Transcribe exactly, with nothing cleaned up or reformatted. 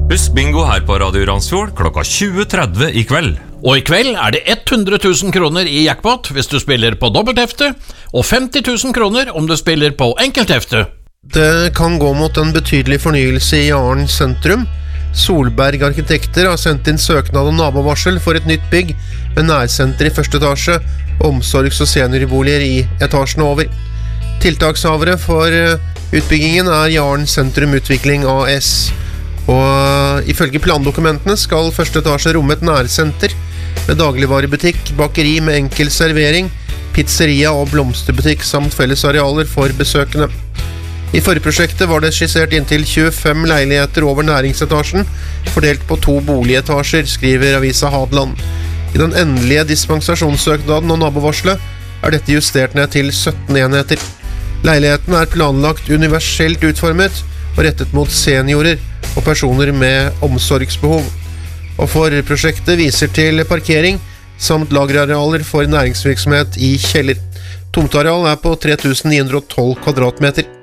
Husk bingo her på Radio Randsfjord klokka tjue tretti i kveld. Og i kveld er det hundre tusen kroner i jackpot hvis du spiller på dobbelthefte, og femti tusen kroner om du spiller på enkelthefte. Det kan gå mot en betydelig fornyelse i Jaren sentrum. Solberg Arkitekter har sendt inn søknad og nabovarsel for et nytt bygg med nærsenter i første etasje, omsorgs- og seniorboliger i etasjen over. Tiltakshavere for utbyggingen er Jaren sentrum Utvikling A S. Og ifølge plandokumentene skal første etasje romme et nærsenter med dagligvarebutikk, bakeri med enkel servering, pizzeria og blomsterbutikk samt fellesarealer for besøkende. I forprosjektet var det skissert inntil tjuefem leiligheter over næringsetasjen, fordelt på to boligetasjer, skriver avisa Hadeland. I den endelige dispensasjonssøknaden og nabovarslet er dette justert ned til sytten enheter. Leiligheten er planlagt universelt utformet og rettet mot seniorer og personer med omsorgsbehov. Og forprosjektet viser til parkering samt lagerarealer for næringsvirksomhet i kjeller. Tomtareal er på tre tusen ni hundre og tolv kvadratmeter.